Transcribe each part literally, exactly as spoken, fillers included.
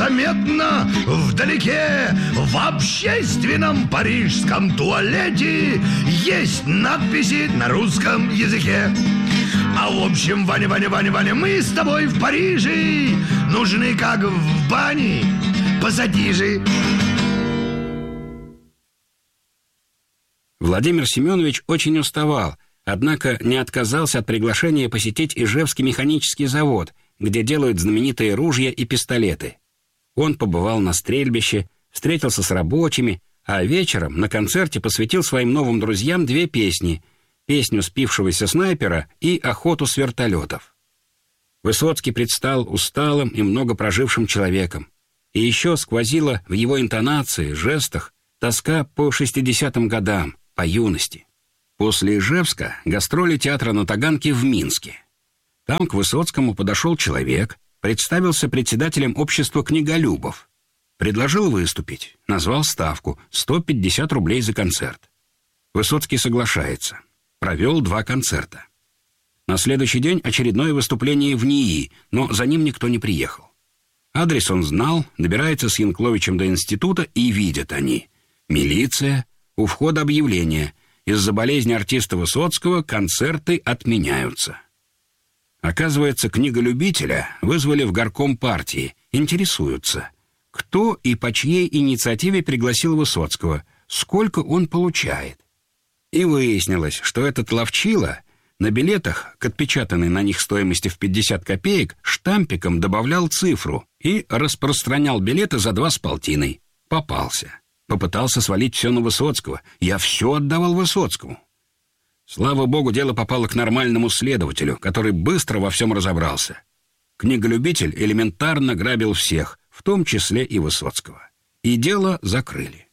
заметно вдалеке в общественном парижском туалете есть надписи на русском языке. А в общем, Ваня, Ваня, Ваня, Ваня, мы с тобой в Париже нужны как в бане, посади же. Владимир Семенович очень уставал, однако не отказался от приглашения посетить Ижевский механический завод, где делают знаменитые ружья и пистолеты. Он побывал на стрельбище, встретился с рабочими, а вечером на концерте посвятил своим новым друзьям две песни — песню спившегося снайпера и охоту с вертолетов. Высоцкий предстал усталым и много прожившим человеком, и еще сквозила в его интонации, жестах тоска по шестидесятым годам, по юности. После Ижевска гастроли театра на Таганке в Минске. Там к Высоцкому подошел человек, представился председателем общества книголюбов. Предложил выступить, назвал ставку — сто пятьдесят рублей за концерт. Высоцкий соглашается. Провел два концерта. На следующий день очередное выступление в НИИ, но за ним никто не приехал. Адрес он знал, добирается с Янкловичем до института, и видят они. Милиция, у входа объявление: из-за болезни артиста Высоцкого концерты отменяются. Оказывается, книголюбителя вызвали в горком партии, интересуются, кто и по чьей инициативе пригласил Высоцкого, сколько он получает. И выяснилось, что этот ловчила на билетах, к отпечатанной на них стоимости в пятьдесят копеек, штампиком добавлял цифру и распространял билеты за два с полтиной. Попался. Попытался свалить все на Высоцкого. Я все отдавал Высоцкому. Слава богу, дело попало к нормальному следователю, который быстро во всем разобрался. Книголюбитель элементарно грабил всех, в том числе и Высоцкого. И дело закрыли.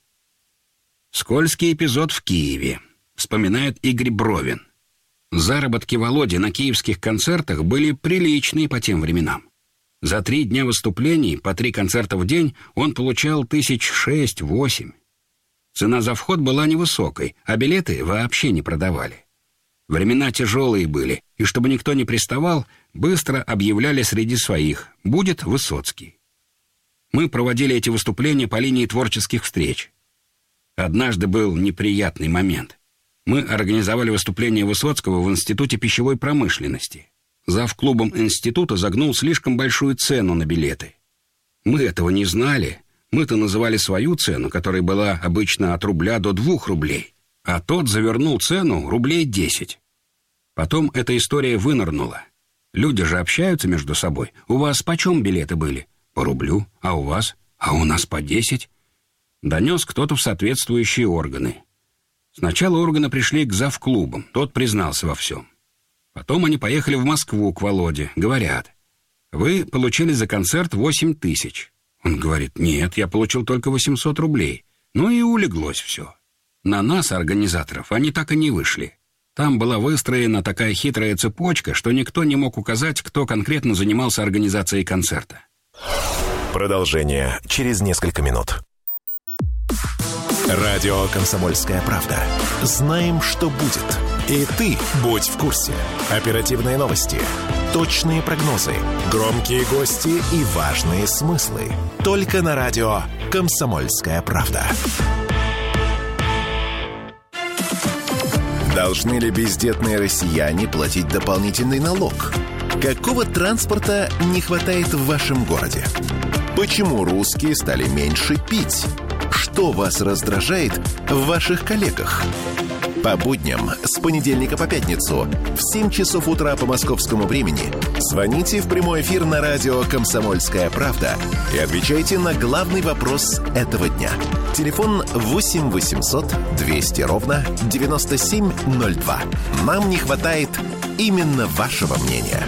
Скользкий эпизод в Киеве, вспоминает Игорь Бровин. Заработки Володи на киевских концертах были приличные по тем временам. За три дня выступлений, по три концерта в день, он получал тысяч шесть-восемь. Цена за вход была невысокой, а билеты вообще не продавали. Времена тяжелые были, и чтобы никто не приставал, быстро объявляли среди своих: будет Высоцкий. Мы проводили эти выступления по линии творческих встреч. Однажды был неприятный момент. Мы организовали выступление Высоцкого в Институте пищевой промышленности. Завклубом института загнул слишком большую цену на билеты. Мы этого не знали. Мы-то называли свою цену, которая была обычно от рубля до двух рублей, а тот завернул цену рублей десять. Потом эта история вынырнула. Люди же общаются между собой. У вас почем билеты были? По рублю. А у вас? А у нас по десять. Донес кто-то в соответствующие органы. Сначала органы пришли к завклубам, тот признался во всем. Потом они поехали в Москву к Володе, говорят: вы получили за концерт восемь тысяч. Он говорит: нет, я получил только восемьсот рублей. Ну и улеглось все. На нас, организаторов, они так и не вышли. Там была выстроена такая хитрая цепочка, что никто не мог указать, кто конкретно занимался организацией концерта. Продолжение через несколько минут. Радио «Комсомольская правда». Знаем, что будет. И ты будь в курсе. Оперативные новости, точные прогнозы, громкие гости и важные смыслы. Только на радио «Комсомольская правда». Должны ли бездетные россияне платить дополнительный налог? Какого транспорта не хватает в вашем городе? Почему русские стали меньше пить? Что вас раздражает в ваших коллегах? По будням с понедельника по пятницу в семь часов утра по московскому времени звоните в прямой эфир на радио «Комсомольская правда» и отвечайте на главный вопрос этого дня. Телефон восемь восемьсот двести ровно девяносто семь ноль два. Нам не хватает именно вашего мнения.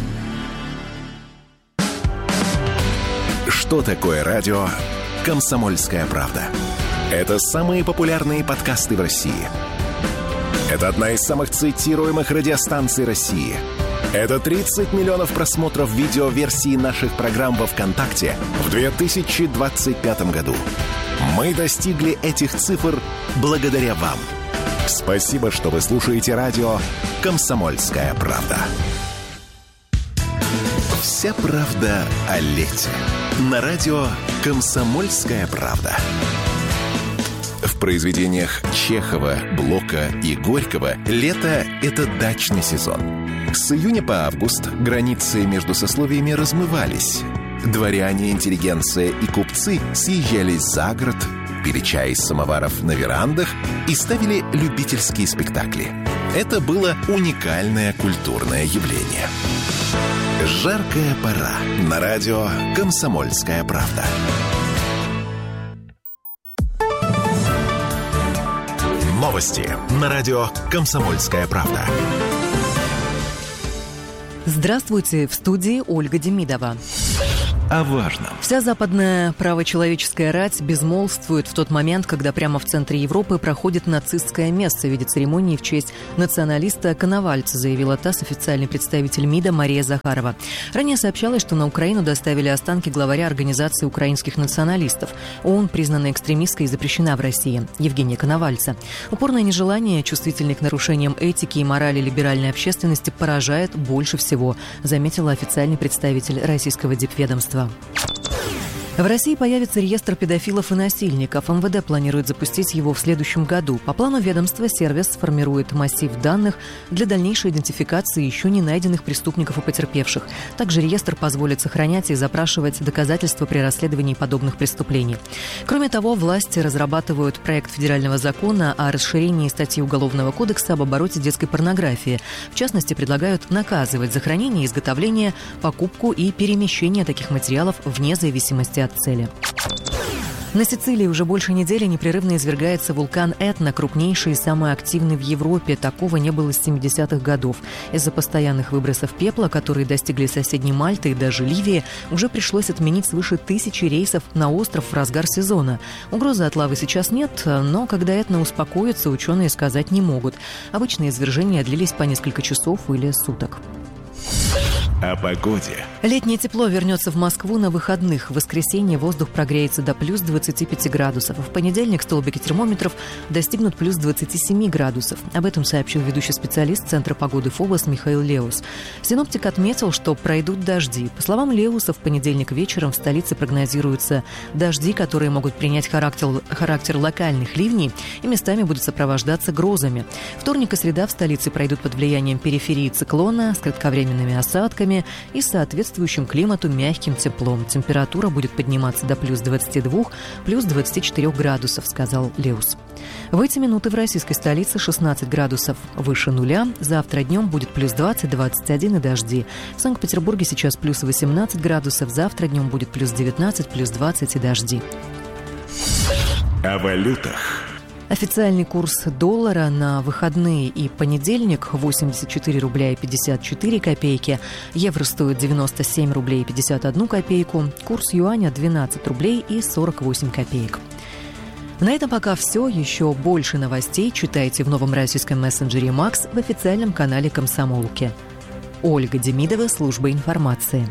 Что такое радио «Комсомольская правда»? Это самые популярные подкасты в России. Это одна из самых цитируемых радиостанций России. Это тридцать миллионов просмотров видеоверсии наших программ во ВКонтакте в две тысячи двадцать пятом году. Мы достигли этих цифр благодаря вам. Спасибо, что вы слушаете радио «Комсомольская правда». Вся правда о лете. на радио «Комсомольская правда». В произведениях Чехова, Блока и Горького лето — это дачный сезон. С июня по август границы между сословиями размывались. Дворяне, интеллигенция и купцы съезжались за город, пили чай из самоваров на верандах и ставили любительские спектакли. Это было уникальное культурное явление. Жаркая пора на радио «Комсомольская правда». Новости на радио «Комсомольская правда». Здравствуйте, в студии Ольга Демидова. О важном. Вся западная правочеловеческая рать безмолвствует в тот момент, когда прямо в центре Европы проходит нацистское место в виде церемонии в честь националиста Коновальца, заявила ТАСС официальный представитель МИДа Мария Захарова. Ранее сообщалось, что на Украину доставили останки главаря Организации украинских националистов. ООН, признанная экстремистской и запрещена в России, Евгения Коновальца. Упорное нежелание, чувствительное к нарушениям этики и морали либеральной общественности, поражает больше всего, заметила официальный представитель российского дипведомства. В России появится реестр педофилов и насильников. МВД планирует запустить его в следующем году. По плану ведомства сервис сформирует массив данных для дальнейшей идентификации еще не найденных преступников и потерпевших. Также реестр позволит сохранять и запрашивать доказательства при расследовании подобных преступлений. Кроме того, власти разрабатывают проект федерального закона о расширении статьи Уголовного кодекса об обороте детской порнографии. В частности, предлагают наказывать за хранение, изготовление, покупку и перемещение таких материалов вне зависимости от цели. На Сицилии уже больше недели непрерывно извергается вулкан Этна, крупнейший и самый активный в Европе. Такого не было с семидесятых годов. Из-за постоянных выбросов пепла, которые достигли соседней Мальты и даже Ливии, уже пришлось отменить свыше тысячи рейсов на остров в разгар сезона. Угрозы от лавы сейчас нет, но когда Этна успокоится, ученые сказать не могут. Обычно извержения длились по несколько часов или суток. О погоде. Летнее тепло вернется в Москву на выходных. В воскресенье воздух прогреется до плюс двадцати пяти градусов. В понедельник столбики термометров достигнут плюс двадцати семи градусов. Об этом сообщил ведущий специалист Центра погоды ФОБОС Михаил Леус. Синоптик отметил, что пройдут дожди. По словам Леуса, в понедельник вечером в столице прогнозируются дожди, которые могут принять характер, характер локальных ливней и местами будут сопровождаться грозами. Вторник и среда в столице пройдут под влиянием периферии циклона с кратковременными осадками и соответствующим климату мягким теплом. Температура будет подниматься до плюс двадцати двух, плюс двадцати четырёх градусов, сказал Леус. В эти минуты в российской столице шестнадцать градусов выше нуля. Завтра днем будет плюс двадцать, двадцать один и дожди. В Санкт-Петербурге сейчас плюс восемнадцать градусов. Завтра днем будет плюс девятнадцать, плюс двадцать и дожди. О валютах. Официальный курс доллара на выходные и понедельник – восемьдесят четыре рубля и пятьдесят четыре копейки. Евро стоит девяносто семь рублей и пятьдесят одну копейку. Курс юаня – двенадцать рублей и сорок восемь копеек. На этом пока все. Еще больше новостей читайте в новом российском мессенджере «Макс» в официальном канале «Комсомолки». Ольга Демидова, служба информации.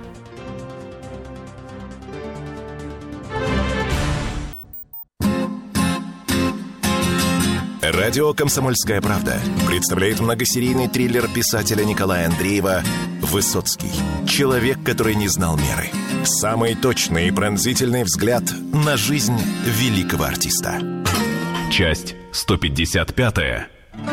Радио «Комсомольская правда» представляет многосерийный триллер писателя Николая Андреева «Высоцкий. Человек, который не знал меры». Самый точный и пронзительный взгляд на жизнь великого артиста. Часть сто пятьдесят пятая.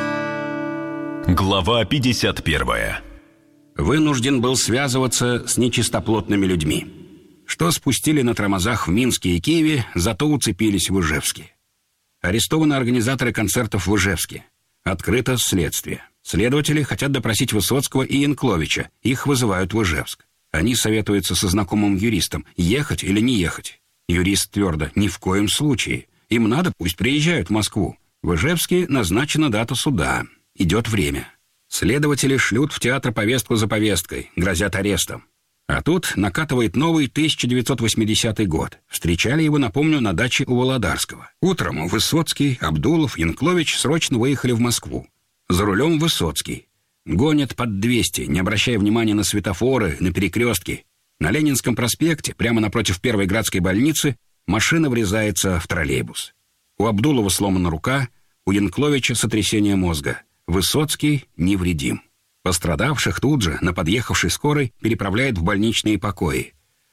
Глава пятьдесят первая. Вынужден был связываться с нечистоплотными людьми. Что спустили на тормозах в Минске и Киеве, зато уцепились в Ижевске. Арестованы организаторы концертов в Ижевске. Открыто следствие. Следователи хотят допросить Высоцкого и Янкловича. Их вызывают в Ижевск. Они советуются со знакомым юристом, ехать или не ехать. Юрист твердо: ни в коем случае. Им надо, пусть приезжают в Москву. В Ижевске назначена дата суда. Идет время. Следователи шлют в театр повестку за повесткой, грозят арестом. А тут накатывает новый тысяча девятьсот восьмидесятый год. Встречали его, напомню, на даче у Володарского. Утром Высоцкий, Абдулов, Янклович срочно выехали в Москву. За рулем Высоцкий. Гонят под двести, не обращая внимания на светофоры, на перекрестки. На Ленинском проспекте, прямо напротив Первой Градской больницы, машина врезается в троллейбус. У Абдулова сломана рука, у Янкловича сотрясение мозга. Высоцкий невредим. Пострадавших тут же на подъехавшей скорой переправляют в больничные покои.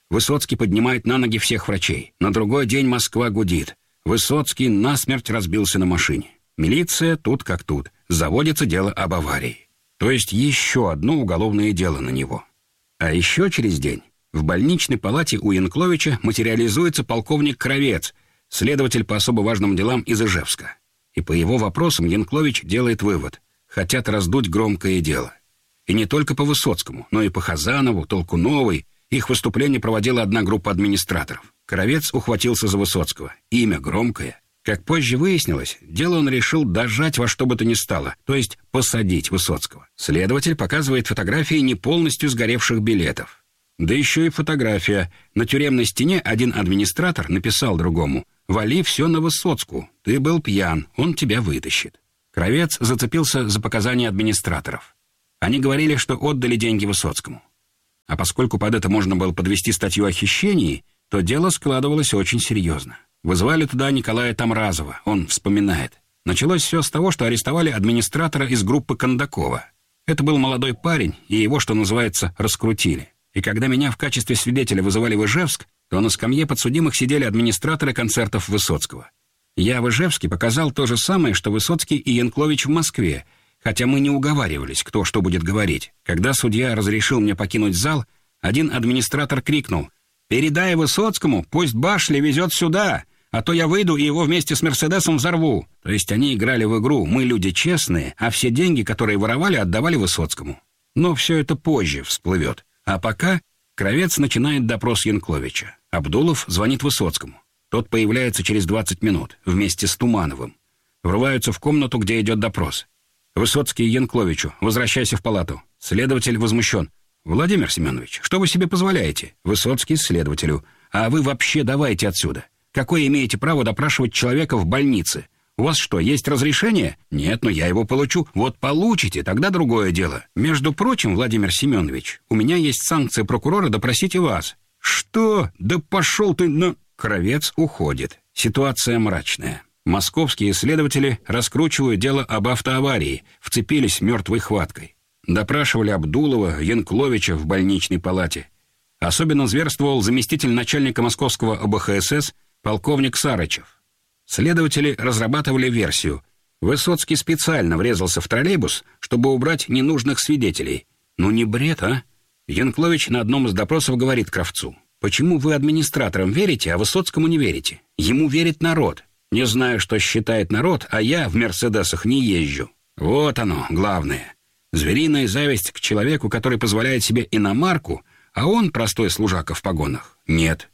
Высоцкий поднимает на ноги всех врачей. На другой день Москва гудит. Высоцкий насмерть разбился на машине. Милиция тут как тут. Заводится дело об аварии. То есть еще одно уголовное дело на него. А еще через день в больничной палате у Янкловича материализуется полковник Кравец, следователь по особо важным делам из Ижевска. И по его вопросам Янклович делает вывод. Хотят раздуть громкое дело. И не только по Высоцкому, но и по Хазанову, Толкуновой. Их выступление проводила одна группа администраторов. Кравец ухватился за Высоцкого. Имя громкое. Как позже выяснилось, дело он решил дожать во что бы то ни стало, то есть посадить Высоцкого. Следователь показывает фотографии не полностью сгоревших билетов. Да еще и фотография. На тюремной стене один администратор написал другому: «Вали все на Высоцкую. Ты был пьян, он тебя вытащит». Кравец зацепился за показания администраторов. Они говорили, что отдали деньги Высоцкому. А поскольку под это можно было подвести статью о хищении, то дело складывалось очень серьезно. Вызвали туда Николая Тамразова. Он вспоминает. Началось все с того, что арестовали администратора из группы Кондакова. Это был молодой парень, и его, что называется, раскрутили. И когда меня в качестве свидетеля вызывали в Ижевск, то на скамье подсудимых сидели администраторы концертов Высоцкого. Я в Ижевске показал то же самое, что Высоцкий и Янклович в Москве, хотя мы не уговаривались, кто что будет говорить. Когда судья разрешил мне покинуть зал, один администратор крикнул: «Передай Высоцкому, пусть Башли везет сюда, а то я выйду и его вместе с Мерседесом взорву». То есть они играли в игру «Мы люди честные», а все деньги, которые воровали, отдавали Высоцкому. Но все это позже всплывет. А пока Кравец начинает допрос Янкловича. Абдулов звонит Высоцкому. Тот появляется через двадцать минут вместе с Тумановым. Врываются в комнату, где идет допрос. Высоцкий Янкловичу: «Возвращайся в палату». Следователь возмущен: «Владимир Семенович, что вы себе позволяете?» Высоцкий следователю: «А вы вообще давайте отсюда. Какое имеете право допрашивать человека в больнице? У вас что, есть разрешение?» «Нет, но я его получу». «Вот получите, тогда другое дело. Между прочим, Владимир Семенович, у меня есть санкция прокурора допросить и вас». «Что? Да пошел ты на...» Кравец уходит. Ситуация мрачная. Московские следователи раскручивают дело об автоаварии, вцепились мертвой хваткой. Допрашивали Абдулова, Янкловича в больничной палате. Особенно зверствовал заместитель начальника московского о бэ ха эс эс полковник Сарычев. Следователи разрабатывали версию. Высоцкий специально врезался в троллейбус, чтобы убрать ненужных свидетелей. Ну не бред, а? Янклович на одном из допросов говорит Кравцу: «Почему вы администраторам верите, а Высоцкому не верите? Ему верит народ. Не знаю, что считает народ, а я в «Мерседесах» не езжу». Вот оно, главное. Звериная зависть к человеку, который позволяет себе иномарку, а он, простой служака в погонах, нет.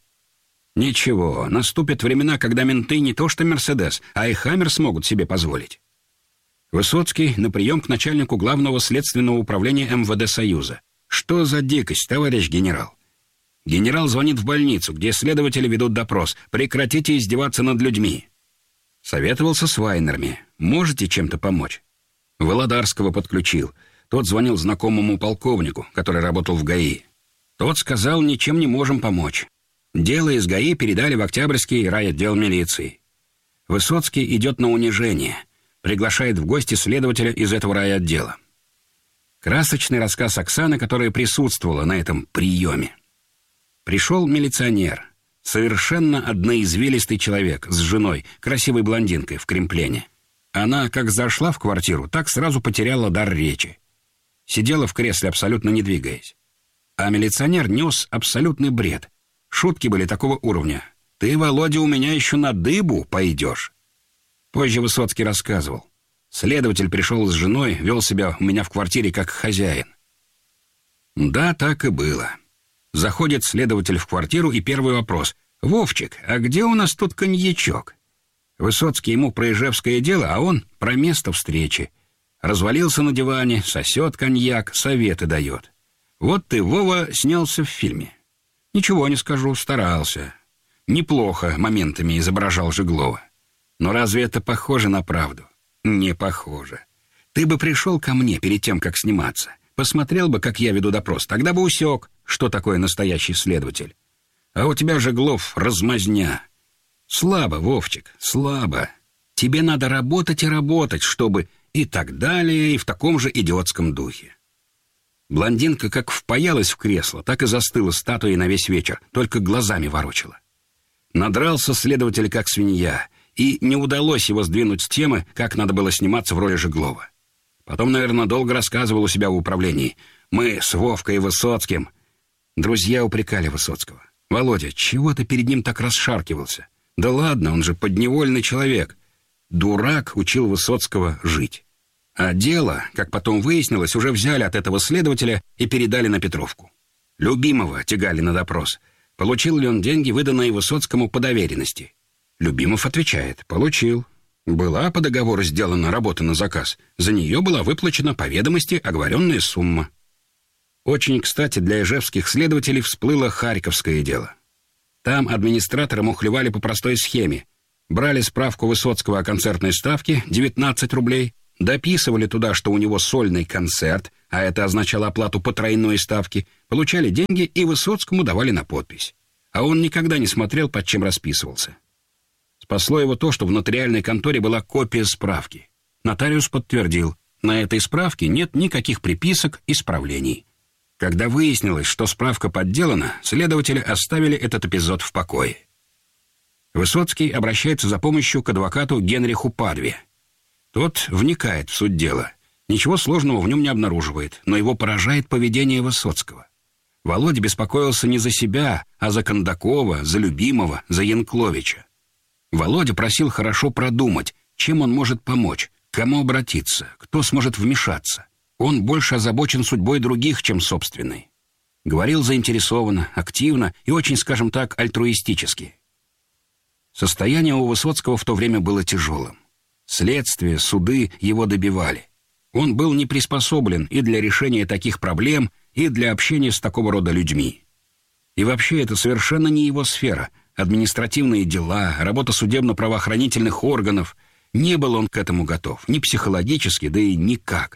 Ничего, наступят времена, когда менты не то что «Мерседес», а и «Хаммер» смогут себе позволить. Высоцкий на прием к начальнику главного следственного управления эм вэ дэ Союза. Что за дикость, товарищ генерал? Генерал звонит в больницу, где следователи ведут допрос. Прекратите издеваться над людьми. Советовался с Вайнерами. Можете чем-то помочь? Володарского подключил. Тот звонил знакомому полковнику, который работал в гэ а и. Тот сказал: «Ничем не можем помочь». Дело из гэ а и передали в Октябрьский райотдел милиции. Высоцкий идет на унижение. Приглашает в гости следователя из этого райотдела. Красочный рассказ Оксаны, которая присутствовала на этом приеме. Пришел милиционер. Совершенно одноизвилистый человек с женой, красивой блондинкой в кремплене. Она как зашла в квартиру, так сразу потеряла дар речи. Сидела в кресле, абсолютно не двигаясь. А милиционер нес абсолютный бред. Шутки были такого уровня: «Ты, Володя, у меня еще на дыбу пойдешь». Позже Высоцкий рассказывал. Следователь пришел с женой, вел себя у меня в квартире как хозяин. Да, так и было. Заходит следователь в квартиру, и первый вопрос: «Вовчик, а где у нас тут коньячок?» Высоцкий ему про ижевское дело, а он про место встречи. Развалился на диване, сосет коньяк, советы дает. Вот ты, Вова, снялся в фильме. Ничего не скажу, старался. Неплохо моментами изображал Жеглова. Но разве это похоже на правду? Не похоже. Ты бы пришел ко мне перед тем, как сниматься. Посмотрел бы, как я веду допрос, тогда бы усек, что такое настоящий следователь. А у тебя, Жеглов, размазня. Слабо, Вовчик, слабо. Тебе надо работать и работать, чтобы... И так далее, и в таком же идиотском духе. Блондинка как впаялась в кресло, так и застыла статуей на весь вечер, только глазами ворочала. Надрался следователь как свинья, и не удалось его сдвинуть с темы, как надо было сниматься в роли Жеглова. Потом, наверное, долго рассказывал у себя в управлении. Мы с Вовкой и Высоцким. Друзья упрекали Высоцкого. «Володя, чего ты перед ним так расшаркивался? Да ладно, он же подневольный человек». Дурак учил Высоцкого жить. А дело, как потом выяснилось, уже взяли от этого следователя и передали на Петровку. Любимова тягали на допрос. Получил ли он деньги, выданные Высоцкому по доверенности? Любимов отвечает: получил. Была по договору сделана работа на заказ. За нее была выплачена по ведомости оговоренная сумма. Очень кстати для ижевских следователей всплыло харьковское дело. Там администраторы мухлевали по простой схеме. Брали справку Высоцкого о концертной ставке, девятнадцать рублей, дописывали туда, что у него сольный концерт, а это означало оплату по тройной ставке, получали деньги и Высоцкому давали на подпись. А он никогда не смотрел, под чем расписывался. Спасло его то, что в нотариальной конторе была копия справки. Нотариус подтвердил: на этой справке нет никаких приписок, исправлений. Когда выяснилось, что справка подделана, следователи оставили этот эпизод в покое. Высоцкий обращается за помощью к адвокату Генриху Падве. Тот вникает в суть дела. Ничего сложного в нем не обнаруживает, но его поражает поведение Высоцкого. Володя беспокоился не за себя, а за Кондакова, за Любимова, за Янкловича. Володя просил хорошо продумать, чем он может помочь, к кому обратиться, кто сможет вмешаться. Он больше озабочен судьбой других, чем собственной. Говорил заинтересованно, активно и очень, скажем так, альтруистически. Состояние у Высоцкого в то время было тяжелым. Следствие, суды его добивали. Он был не приспособлен и для решения таких проблем, и для общения с такого рода людьми. И вообще это совершенно не его сфера. Административные дела, работа судебно-правоохранительных органов. Не был он к этому готов, ни психологически, да и никак.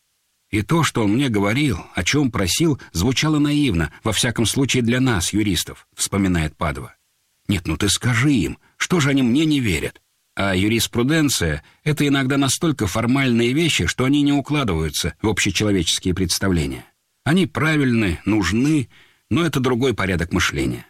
И то, что он мне говорил, о чем просил, звучало наивно, во всяком случае для нас, юристов, вспоминает Падва. Нет, ну ты скажи им, что же они мне не верят? А юриспруденция — это иногда настолько формальные вещи, что они не укладываются в общечеловеческие представления. Они правильны, нужны, но это другой порядок мышления.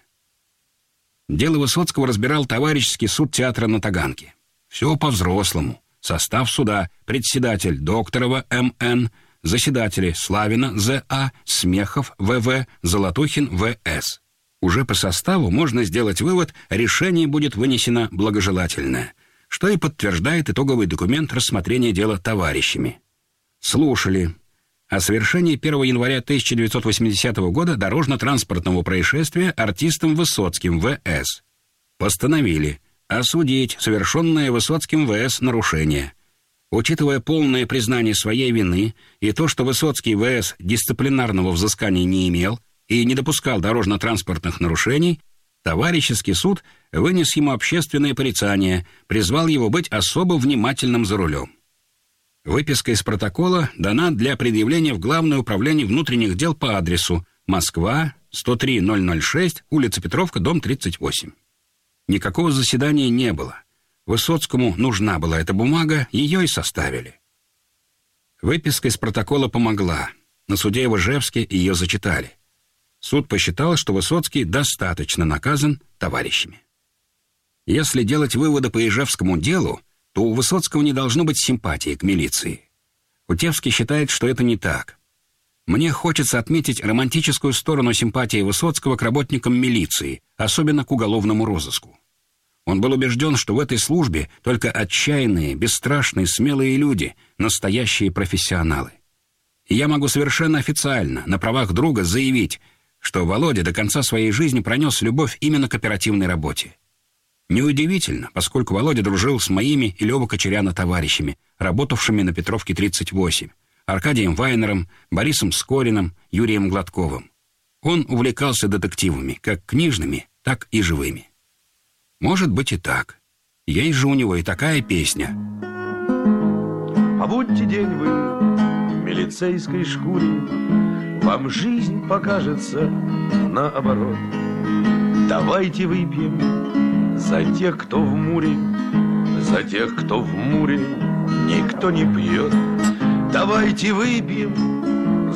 Дело Высоцкого разбирал товарищеский суд театра на Таганке. Все по-взрослому. Состав суда: председатель Докторова М Н, заседатели Славина З А, Смехов В В, Золотухин В С. Уже по составу можно сделать вывод: решение будет вынесено благожелательное, что и подтверждает итоговый документ рассмотрения дела товарищами. Слушали о совершении первого января тысяча девятьсот восьмидесятого года дорожно-транспортного происшествия артистом Высоцким В С. Постановили осудить совершенное Высоцким В С нарушение. Учитывая полное признание своей вины и то, что Высоцкий В С дисциплинарного взыскания не имел и не допускал дорожно-транспортных нарушений, товарищеский суд вынес ему общественное порицание, призвал его быть особо внимательным за рулем. Выписка из протокола дана для предъявления в Главное управление внутренних дел по адресу Москва, сто три ноль шесть, улица Петровка, дом тридцать восемь. Никакого заседания не было. Высоцкому нужна была эта бумага, ее и составили. Выписка из протокола помогла. На суде в Ижевске ее зачитали. Суд посчитал, что Высоцкий достаточно наказан товарищами. Если делать выводы по Ижевскому делу, то у Высоцкого не должно быть симпатии к милиции. Утевский считает, что это не так. Мне хочется отметить романтическую сторону симпатии Высоцкого к работникам милиции, особенно к уголовному розыску. Он был убежден, что в этой службе только отчаянные, бесстрашные, смелые люди, настоящие профессионалы. И я могу совершенно официально, на правах друга, заявить, что Володя до конца своей жизни пронес любовь именно к оперативной работе. Неудивительно, поскольку Володя дружил с моими и Лёва Кочеряна товарищами, работавшими на Петровке тридцать восемь, Аркадием Вайнером, Борисом Скориным, Юрием Гладковым. Он увлекался детективами, как книжными, так и живыми. Может быть и так. Есть же у него и такая песня. Побудьте день вы в милицейской шкуре, вам жизнь покажется наоборот. Давайте выпьем за тех, кто в муре, за тех, кто в муре никто не пьет. Давайте выпьем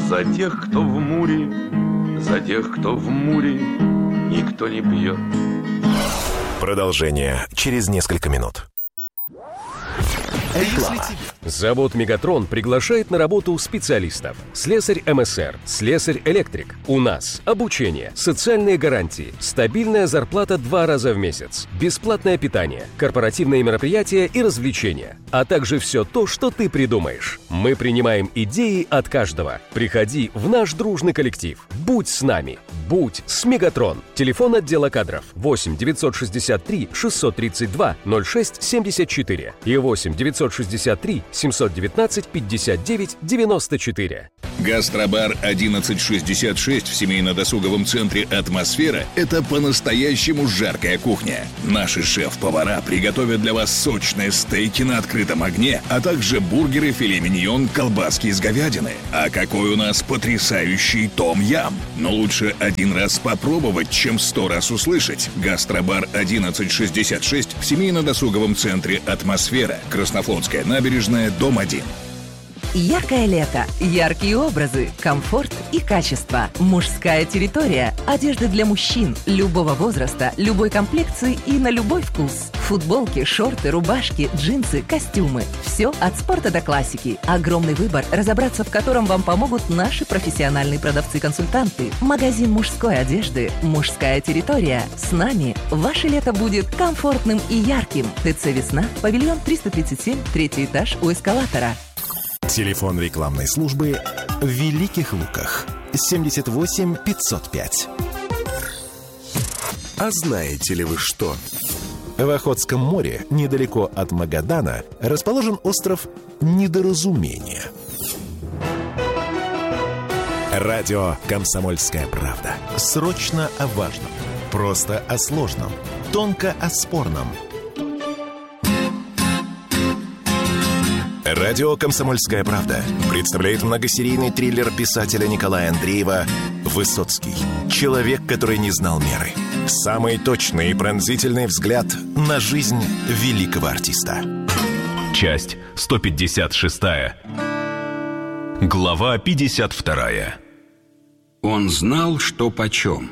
За тех, кто в Муре, за тех, кто в Муре, никто не пьет. Продолжение через несколько минут. Реклама. Завод «Мегатрон» приглашает на работу специалистов. Слесарь эм эс эр, слесарь-электрик. У нас обучение, социальные гарантии, стабильная зарплата два раза в месяц, бесплатное питание, корпоративные мероприятия и развлечения, а также все то, что ты придумаешь. Мы принимаем идеи от каждого. Приходи в наш дружный коллектив. Будь с нами. Будь с «Мегатрон». Телефон отдела кадров восемь девятьсот шестьдесят три шестьсот тридцать два ноль шесть семьдесят четыре и восемь девятьсот шестьдесят три семьсот девятнадцать пятьдесят девять девяносто четыре. Гастробар одиннадцать шестьдесят шесть в семейно-досуговом центре «Атмосфера» — это по-настоящему жаркая кухня. Наши шеф-повара приготовят для вас сочные стейки на открытом огне, а также бургеры, филе миньон, колбаски из говядины. А какой у нас потрясающий том-ям! Но лучше один раз попробовать, чем сто раз услышать. Гастробар одиннадцать шестьдесят шесть в семейно-досуговом центре «Атмосфера», Краснофлотская набережная, дом один. Яркое лето, яркие образы, комфорт и качество. Мужская территория. Одежда для мужчин любого возраста, любой комплекции и на любой вкус. Футболки, шорты, рубашки, джинсы, костюмы. Все от спорта до классики. Огромный выбор, разобраться в котором вам помогут наши профессиональные продавцы-консультанты. Магазин мужской одежды. Мужская территория. С нами ваше лето будет комфортным и ярким. ТЦ «Весна», павильон триста тридцать семь, третий этаж у эскалатора. Телефон рекламной службы в Великих Луках семьдесят восемь пятьсот пять. А знаете ли вы что? В Охотском море, недалеко от Магадана, расположен остров Недоразумения. Радио «Комсомольская правда». Срочно о важном. Просто о сложном. Тонко о спорном. Радио «Комсомольская правда» представляет многосерийный триллер писателя Николая Андреева «Высоцкий. Человек, который не знал меры». Самый точный и пронзительный взгляд на жизнь великого артиста. Часть сто пятьдесят шестая. Глава пятьдесят вторая. Он знал, что почем.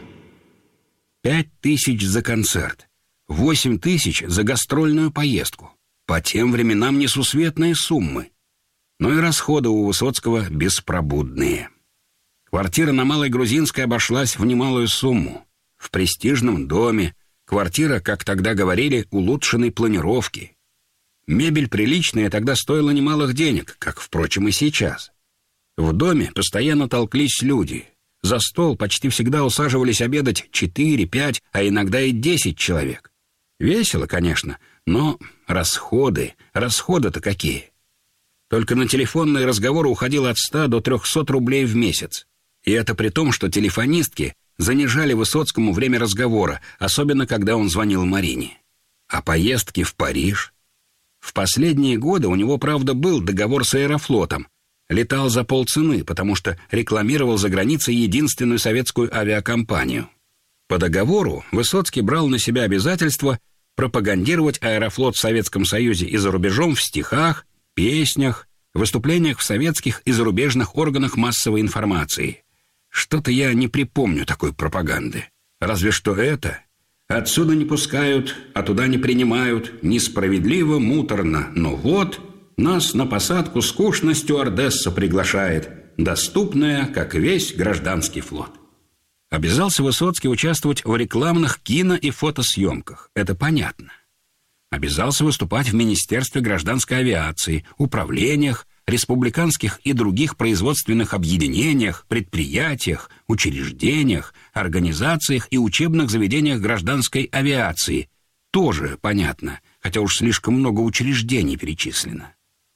Пять тысяч за концерт, восемь тысяч за гастрольную поездку. По тем временам несусветные суммы. Но и расходы у Высоцкого беспробудные. Квартира на Малой Грузинской обошлась в немалую сумму. В престижном доме, квартира, как тогда говорили, улучшенной планировки. Мебель приличная тогда стоила немалых денег, как, впрочем, и сейчас. В доме постоянно толклись люди. За стол почти всегда усаживались обедать четыре, пять, а иногда и десять человек. Весело, конечно, но расходы, расходы-то какие. Только на телефонные разговоры уходило от ста до трехсот рублей в месяц. И это при том, что телефонистки занижали Высоцкому время разговора, особенно когда он звонил Марине. А поездки в Париж? В последние годы у него, правда, был договор с Аэрофлотом. Летал за полцены, потому что рекламировал за границей единственную советскую авиакомпанию. По договору Высоцкий брал на себя обязательство пропагандировать Аэрофлот в Советском Союзе и за рубежом в стихах, песнях, выступлениях в советских и зарубежных органах массовой информации. Что-то я не припомню такой пропаганды. Разве что это: отсюда не пускают, а туда не принимают, несправедливо, муторно, но вот нас на посадку скучно стюардесса приглашает, доступная, как весь гражданский флот. Обязался Высоцкий участвовать в рекламных кино- и фотосъемках. Это понятно. Обязался выступать в Министерстве гражданской авиации, управлениях, республиканских и других производственных объединениях, предприятиях, учреждениях, организациях и учебных заведениях гражданской авиации. Тоже понятно, хотя уж слишком много учреждений перечислено.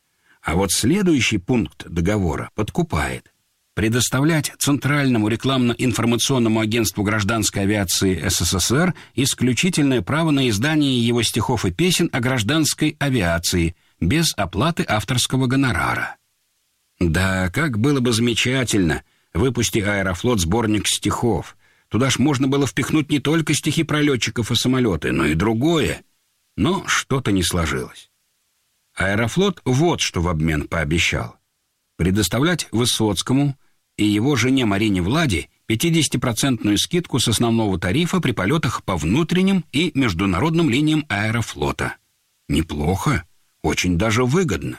А вот следующий пункт договора подкупает. Предоставлять Центральному рекламно-информационному агентству гражданской авиации СССР исключительное право на издание его стихов и песен о гражданской авиации без оплаты авторского гонорара. Да, как было бы замечательно, выпусти Аэрофлот сборник стихов. Туда ж можно было впихнуть не только стихи про летчиков и самолеты, но и другое. Но что-то не сложилось. Аэрофлот вот что в обмен пообещал. Предоставлять Высоцкому и его жене Марине Влади пятидесятипроцентную скидку с основного тарифа при полетах по внутренним и международным линиям Аэрофлота. Неплохо, очень даже выгодно.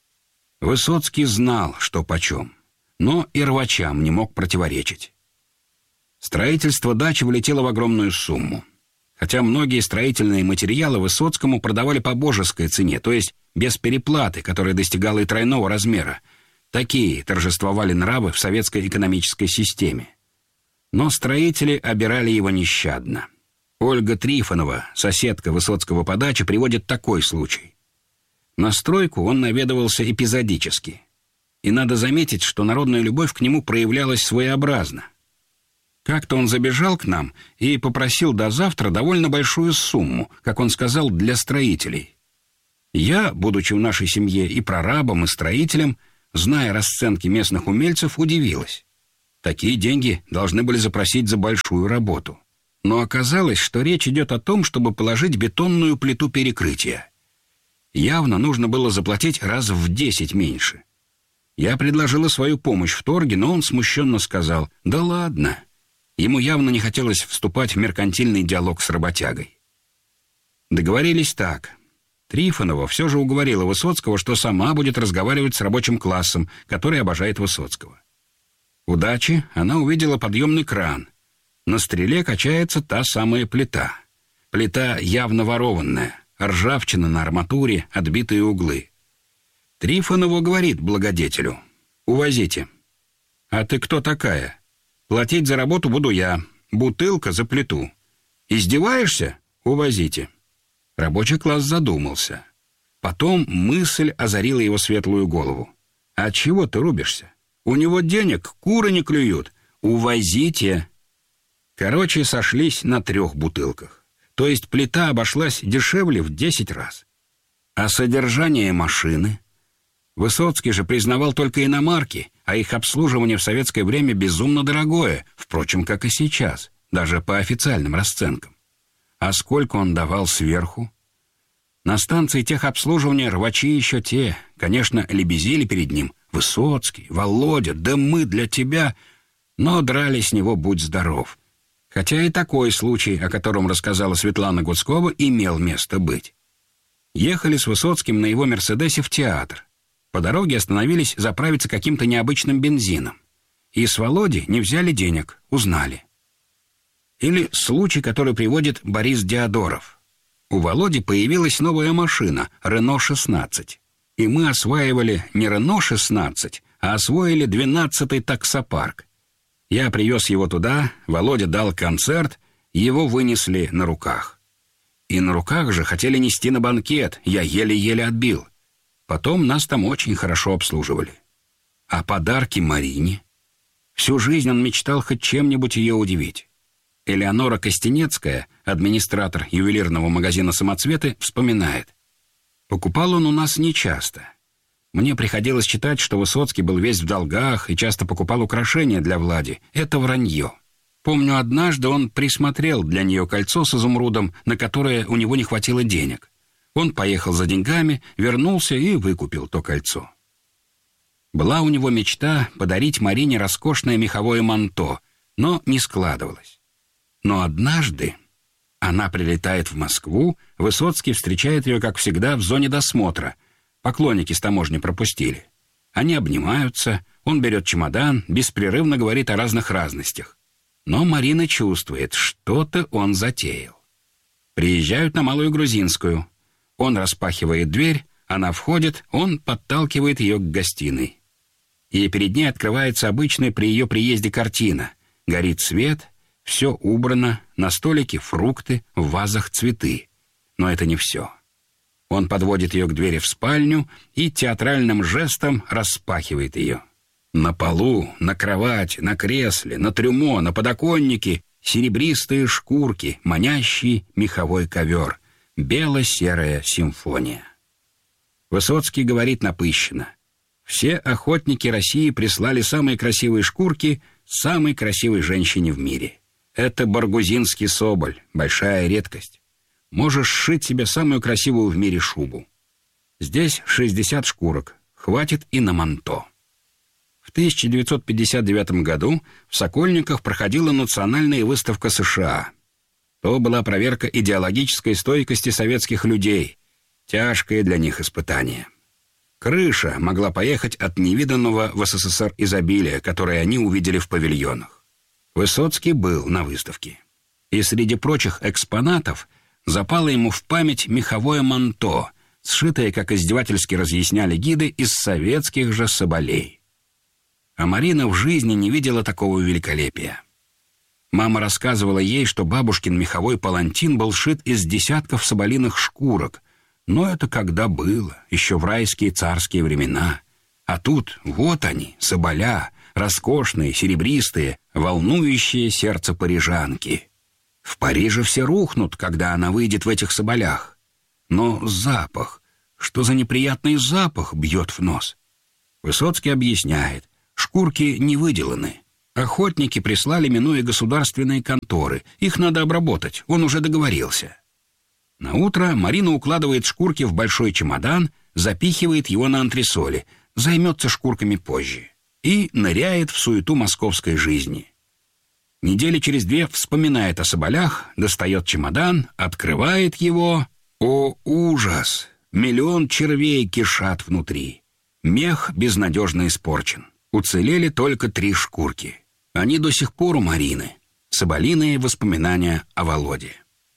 Высоцкий знал, что почем, но и рвачам не мог противоречить. Строительство дачи влетело в огромную сумму. Хотя многие строительные материалы Высоцкому продавали по божеской цене, то есть без переплаты, которая достигала и тройного размера. Такие торжествовали нравы в советской экономической системе. Но строители обирали его нещадно. Ольга Трифонова, соседка Высоцкого по даче, приводит такой случай. На стройку он наведывался эпизодически. И надо заметить, что народная любовь к нему проявлялась своеобразно. Как-то он забежал к нам и попросил до завтра довольно большую сумму, как он сказал, для строителей. Я, будучи в нашей семье и прорабом, и строителем, зная расценки местных умельцев, удивилась. Такие деньги должны были запросить за большую работу. Но оказалось, что речь идет о том, чтобы положить бетонную плиту перекрытия. Явно нужно было заплатить раз в десять меньше. Я предложила свою помощь в торге, но он смущенно сказал: «Да ладно». Ему явно не хотелось вступать в меркантильный диалог с работягой. Договорились так. Трифонова все же уговорила Высоцкого, что сама будет разговаривать с рабочим классом, который обожает Высоцкого. У дачи она увидела подъемный кран. На стреле качается та самая плита. Плита явно ворованная, ржавчина на арматуре, отбитые углы. Трифонова говорит благодетелю: «Увозите». «А ты кто такая? Платить за работу буду я. Бутылка за плиту. Издеваешься? Увозите». Рабочий класс задумался. Потом мысль озарила его светлую голову. «А чего ты рубишься? У него денег куры не клюют. Увозите». Короче, сошлись на трех бутылках. То есть плита обошлась дешевле в десять раз. А содержание машины? Высоцкий же признавал только иномарки, а их обслуживание в советское время безумно дорогое, впрочем, как и сейчас, даже по официальным расценкам. А сколько он давал сверху? На станции техобслуживания рвачи еще те, конечно, лебезили перед ним: «Высоцкий, Володя, да мы для тебя», но драли с него будь здоров. Хотя и такой случай, о котором рассказала Светлана Гудскова, имел место быть. Ехали с Высоцким на его «Мерседесе» в театр. По дороге остановились заправиться каким-то необычным бензином. И с Володи не взяли денег, узнали. Или случай, который приводит Борис Диодоров. У Володи появилась новая машина «Рено шестнадцать». И мы осваивали не «Рено шестнадцать», а освоили двенадцатый таксопарк. Я привез его туда, Володя дал концерт, его вынесли на руках. И на руках же хотели нести на банкет, я еле-еле отбил. Потом нас там очень хорошо обслуживали. А подарки Марине? Всю жизнь он мечтал хоть чем-нибудь ее удивить. Элеонора Костенецкая, администратор ювелирного магазина «Самоцветы», вспоминает: «Покупал он у нас нечасто. Мне приходилось читать, что Высоцкий был весь в долгах и часто покупал украшения для Влади. Это вранье. Помню, однажды он присмотрел для нее кольцо с изумрудом, на которое у него не хватило денег. Он поехал за деньгами, вернулся и выкупил то кольцо». Была у него мечта подарить Марине роскошное меховое манто, но не складывалось. Но однажды она прилетает в Москву, Высоцкий встречает ее, как всегда, в зоне досмотра. Поклонники с таможни пропустили. Они обнимаются, он берет чемодан, беспрерывно говорит о разных разностях. Но Марина чувствует, что-то он затеял. Приезжают на Малую Грузинскую. Он распахивает дверь, она входит, он подталкивает ее к гостиной. И перед ней открывается обычная при ее приезде картина. Горит свет, все убрано, на столике фрукты, в вазах цветы. Но это не все. Он подводит ее к двери в спальню и театральным жестом распахивает ее. На полу, на кровати, на кресле, на трюмо, на подоконнике серебристые шкурки, манящий меховой ковер. Бело-серая симфония. Высоцкий говорит напыщенно: «Все охотники России прислали самые красивые шкурки самой красивой женщине в мире. Это баргузинский соболь, большая редкость. Можешь сшить себе самую красивую в мире шубу. Здесь шестьдесят шкурок, хватит и на манто». В В тысяча девятьсот пятьдесят девятом году в Сокольниках проходила национальная выставка США. То была проверка идеологической стойкости советских людей. Тяжкое для них испытание. Крыша могла поехать от невиданного в СССР изобилия, которое они увидели в павильонах. Высоцкий был на выставке. И среди прочих экспонатов запало ему в память меховое манто, сшитое, как издевательски разъясняли гиды, из советских же соболей. А Марина в жизни не видела такого великолепия. Мама рассказывала ей, что бабушкин меховой палантин был сшит из десятков соболиных шкурок, но это когда было, еще в райские царские времена. А тут вот они, соболя, роскошные, серебристые, волнующие сердце парижанки. В Париже все рухнут, когда она выйдет в этих соболях. Но запах, что за неприятный запах бьет в нос? Высоцкий объясняет, шкурки не выделаны. Охотники прислали, минуя государственные конторы. Их надо обработать, он уже договорился. Наутро Марина укладывает шкурки в большой чемодан, запихивает его на антресоли, займется шкурками позже и ныряет в суету московской жизни. Недели через две вспоминает о соболях, достает чемодан, открывает его. О, ужас! Миллион червей кишат внутри. Мех безнадежно испорчен. Уцелели только три шкурки. Они до сих пор у Марины. Соболиные воспоминания о Володе.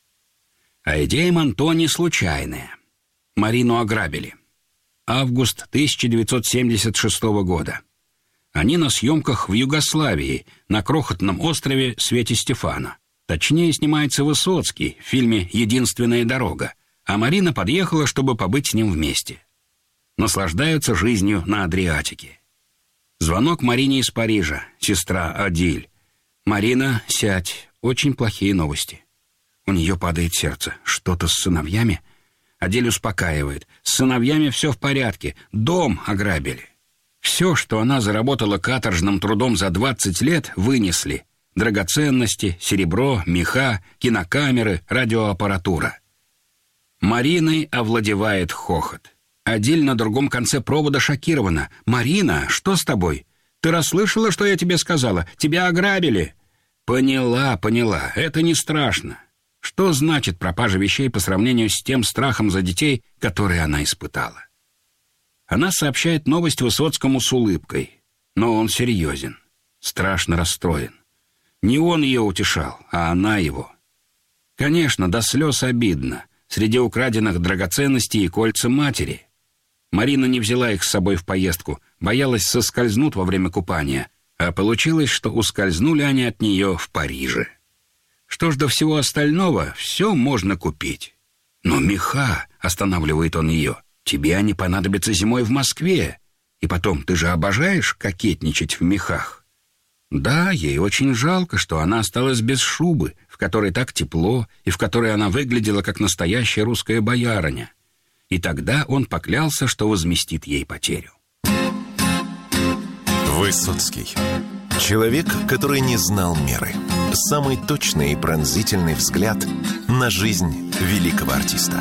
А идея манто не случайная. Марину ограбили. Август тысяча девятьсот семьдесят шестого года. Они на съемках в Югославии, на крохотном острове Свете Стефана. Точнее, снимается Высоцкий в фильме «Единственная дорога», а Марина подъехала, чтобы побыть с ним вместе. Наслаждаются жизнью на Адриатике. Звонок Марине из Парижа, сестра Адиль. «Марина, сядь, очень плохие новости». У нее падает сердце. Что-то с сыновьями? Адель успокаивает. С сыновьями все в порядке. Дом ограбили. Все, что она заработала каторжным трудом за двадцать лет, вынесли. Драгоценности, серебро, меха, кинокамеры, радиоаппаратура. Мариной овладевает хохот. Адель на другом конце провода шокирована. «Марина, что с тобой? Ты расслышала, что я тебе сказала? Тебя ограбили». «Поняла, поняла. Это не страшно». Что значит пропажа вещей по сравнению с тем страхом за детей, который она испытала? Она сообщает новость Высоцкому с улыбкой, но он серьезен, страшно расстроен. Не он ее утешал, а она его. Конечно, до слез обидно. Среди украденных драгоценностей и кольца матери. Марина не взяла их с собой в поездку, боялась соскользнут во время купания, а получилось, что ускользнули они от нее в Париже. Что ж до всего остального, все можно купить. Но меха, останавливает он ее, тебе они понадобятся зимой в Москве. И потом, ты же обожаешь кокетничать в мехах. Да, ей очень жалко, что она осталась без шубы, в которой так тепло, и в которой она выглядела как настоящая русская боярыня. И тогда он поклялся, что возместит ей потерю. Высоцкий. Человек, который не знал меры. Самый точный и пронзительный взгляд на жизнь великого артиста.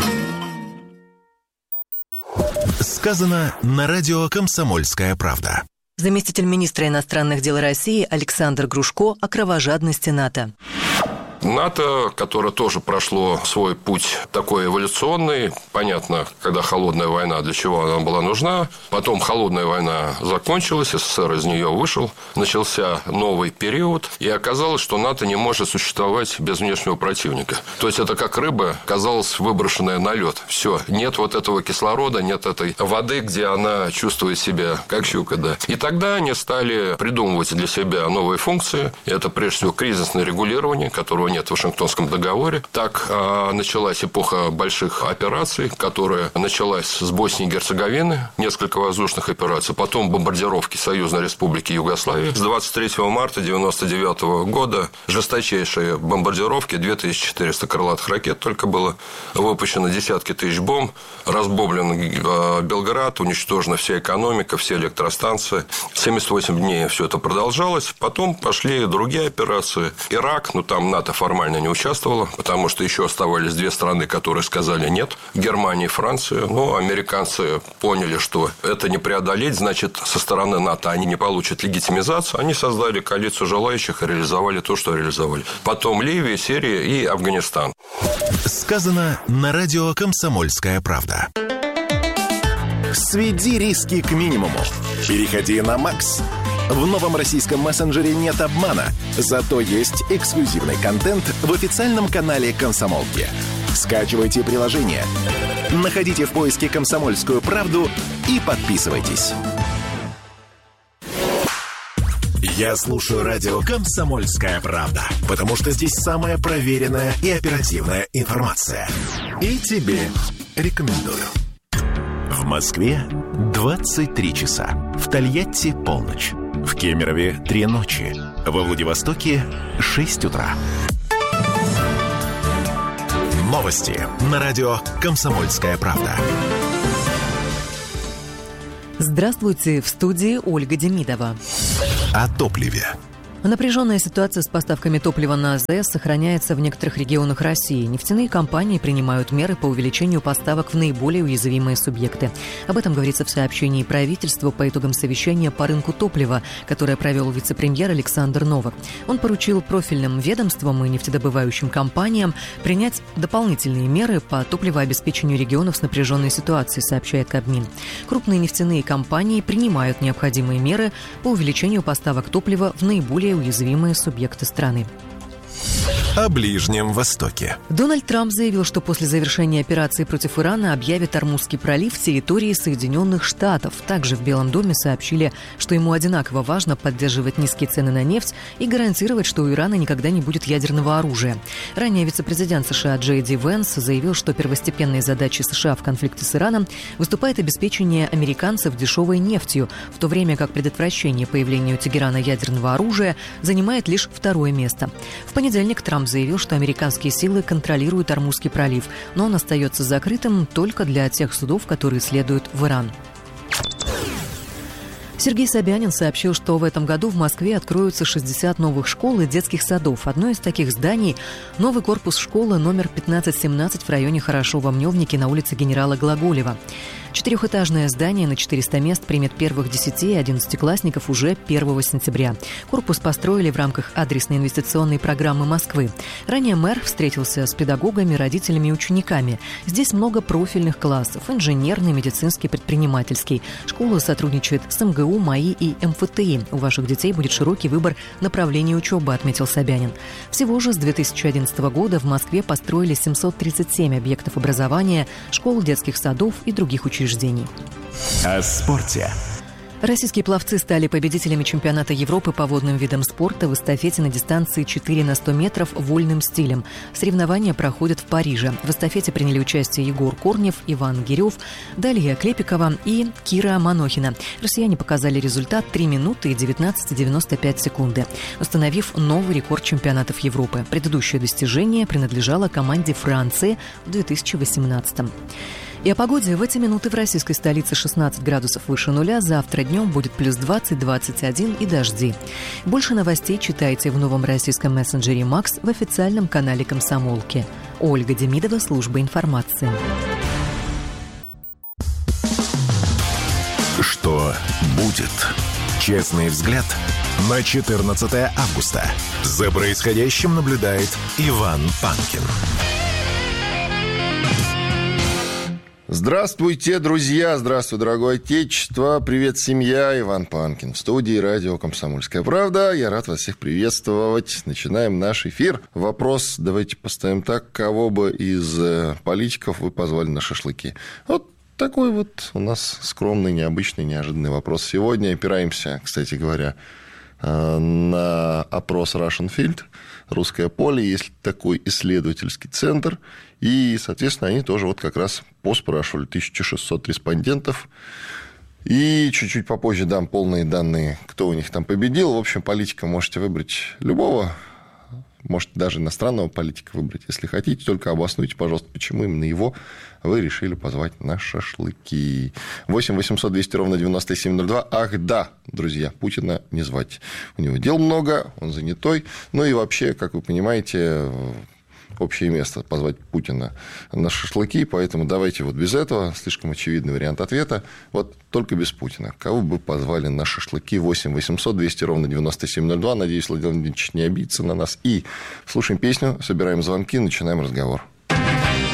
Сказано на радио «Комсомольская правда». Заместитель министра иностранных дел России Александр Грушко о кровожадности НАТО. НАТО, которое тоже прошло свой путь такой эволюционный, понятно, когда холодная война, для чего она была нужна. Потом холодная война закончилась, СССР из нее вышел, начался новый период, и оказалось, что НАТО не может существовать без внешнего противника. То есть это как рыба, казалось, выброшенная на лед. Все, нет вот этого кислорода, нет этой воды, где она чувствует себя как щука, да. И тогда они стали придумывать для себя новые функции. Это прежде всего кризисное регулирование, которого нет в Вашингтонском договоре. Так а, началась эпоха больших операций, которая началась с Боснии и Герцеговины, несколько воздушных операций, потом бомбардировки Союзной Республики Югославии. С двадцать третьего марта девяносто девятого года жесточайшие бомбардировки, две тысячи четыреста крылатых ракет только было выпущено, десятки тысяч бомб, разбомблен Белград, уничтожена вся экономика, все электростанции. семьдесят восемь дней все это продолжалось. Потом пошли другие операции. Ирак, ну там НАТО формально не участвовала, потому что еще оставались две страны, которые сказали нет. Германия и Франция. Но американцы поняли, что это не преодолеть, значит, со стороны НАТО они не получат легитимизацию. Они создали коалицию желающих и реализовали то, что реализовали. Потом Ливия, Сирия и Афганистан. Сказано на радио «Комсомольская правда». Сведи риски к минимуму. Переходи на Макс. В новом российском мессенджере нет обмана, зато есть эксклюзивный контент в официальном канале «Комсомолки». Скачивайте приложение, находите в поиске «Комсомольскую правду» и подписывайтесь. Я слушаю радио «Комсомольская правда», потому что здесь самая проверенная и оперативная информация. И тебе рекомендую. В Москве двадцать три часа. В Тольятти полночь. В Кемерове три ночи. Во Владивостоке шесть утра. Новости на радио «Комсомольская правда». Здравствуйте, в студии Ольга Демидова. О топливе. Напряженная ситуация с поставками топлива на АЗС сохраняется в некоторых регионах России. Нефтяные компании принимают меры по увеличению поставок в наиболее уязвимые субъекты. Об этом говорится в сообщении правительства по итогам совещания по рынку топлива, которое провел вице-премьер Александр Новак. Он поручил профильным ведомствам и нефтедобывающим компаниям принять дополнительные меры по топливообеспечению регионов с напряженной ситуацией, сообщает Кабмин. Крупные нефтяные компании принимают необходимые меры по увеличению поставок топлива в наиболее уязвимые субъекты страны. О Ближнем Востоке. Дональд Трамп заявил, что после завершения операции против Ирана объявит Ормузский пролив территорией Соединенных Штатов. Также в Белом доме сообщили, что ему одинаково важно поддерживать низкие цены на нефть и гарантировать, что у Ирана никогда не будет ядерного оружия. Ранее вице-президент США Джей Ди Венс заявил, что первостепенной задачей США в конфликте с Ираном выступает обеспечение американцев дешевой нефтью, в то время как предотвращение появления у Тегерана ядерного оружия занимает лишь второе место. В понедельник Трамп заявил, что американские силы контролируют Ормузский пролив, но он остается закрытым только для тех судов, которые следуют в Иран. Сергей Собянин сообщил, что в этом году в Москве откроются шестьдесят новых школ и детских садов. Одно из таких зданий – новый корпус школы номер пятнадцать семнадцать в районе Хорошова-Мневники на улице генерала Глаголева. Четырехэтажное здание на четыреста мест примет первых десяти и одиннадцатиклассников уже первого сентября. Корпус построили в рамках адресной инвестиционной программы Москвы. Ранее мэр встретился с педагогами, родителями и учениками. Здесь много профильных классов – инженерный, медицинский, предпринимательский. Школа сотрудничает с эм гэ у, МАИ и эм эф тэ и. У ваших детей будет широкий выбор направлений учебы, отметил Собянин. Всего же с две тысячи одиннадцатого года в Москве построили семьсот тридцать семь объектов образования, школ, детских садов и других учреждений. О спорте. Российские пловцы стали победителями чемпионата Европы по водным видам спорта в эстафете на дистанции четыре на сто метров вольным стилем. Соревнования проходят в Париже. В эстафете приняли участие Егор Корнев, Иван Гирев, Далия Клепикова и Кира Манохина. Россияне показали результат три минуты и девятнадцать целых девяносто пять секунды, установив новый рекорд чемпионатов Европы. Предыдущее достижение принадлежало команде Франции в две тысячи восемнадцатом. И о погоде. В эти минуты в российской столице шестнадцать градусов выше нуля. Завтра днем будет плюс двадцать - двадцать один и дожди. Больше новостей читайте в новом российском мессенджере «Макс» в официальном канале «Комсомолки». Ольга Демидова, служба информации. Что будет? Честный взгляд на четырнадцатое августа. За происходящим наблюдает Иван Панкин. Здравствуйте, друзья! Здравствуй, дорогое отечество! Привет, семья! Иван Панкин в студии радио «Комсомольская правда». Я рад вас всех приветствовать. Начинаем наш эфир. Вопрос давайте поставим так. Кого бы из политиков вы позвали на шашлыки? Вот такой вот у нас скромный, необычный, неожиданный вопрос. Сегодня опираемся, кстати говоря, на опрос Russian Field, «Русское поле». Есть такой исследовательский центр. И, соответственно, они тоже вот как раз поспрашивали тысячу шестьсот респондентов. И чуть-чуть попозже дам полные данные, кто у них там победил. В общем, политика можете выбрать любого. Можете даже иностранного политика выбрать. Если хотите, только обоснуйте, пожалуйста, почему именно его вы решили позвать на шашлыки. восемь восемьсот двести ровно девяносто семь ноль два. Ах, да, друзья, Путина не звать. У него дел много, он занятой. Ну и вообще, как вы понимаете, общее место позвать Путина на шашлыки, поэтому давайте вот без этого, слишком очевидный вариант ответа, вот только без Путина. Кого бы позвали на шашлыки? Восемь восемьсот двести ровно девяносто семь ноль два. Надеюсь, Владимир Владимирович не обидится на нас. И слушаем песню, собираем звонки, начинаем разговор.